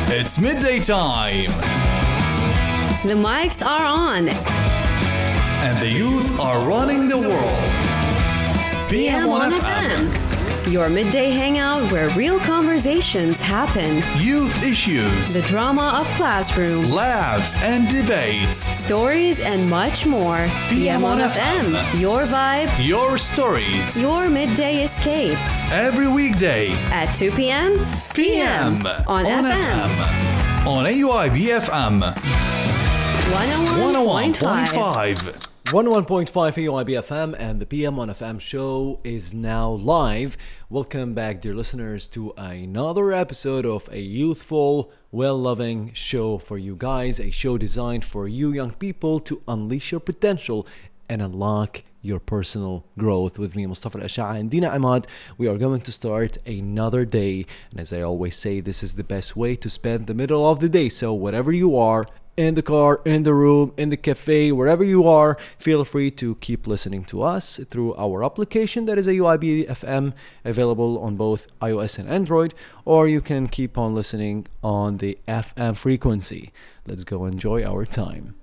It's midday time. The mics are on. And the youth are running the world. PM1FM. Your midday hangout where real conversations happen. Youth issues. The drama of classrooms. Laughs and debates. Stories and much more. PM1FM. Your vibe. Your stories. Your midday escape. Every weekday. At 2 p.m. PM. On FM. On AUI BFM. 101.5. 101.5 AUIB-FM and the PM1FM show is now live. Welcome back, dear listeners, to another episode of a youthful, well-loving show for you guys. A show designed for you young people to unleash your potential and unlock your personal growth. With me, Mustafa Al-Asha'a and Dina Ahmad. We are going to start another day. And as I always say, this is the best way to spend the middle of the day. So whatever you are, in the car, in the room, in the cafe, wherever you are, feel free to keep listening to us through our application that is AUIB FM, available on both iOS and Android, or you can keep on listening on the FM frequency. Let's go enjoy our time.